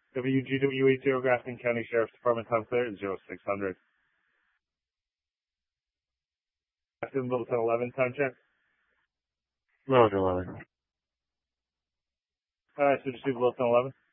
WGWE0 Grafton County Sheriff's Department, time clear at 0600. Grafton, Littleton 11, time check. Littleton 11. Alright, so just do Littleton 11.